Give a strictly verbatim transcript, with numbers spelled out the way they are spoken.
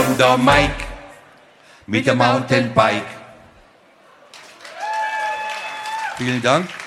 kommt der Mike mit dem Mountainbike. Vielen Dank.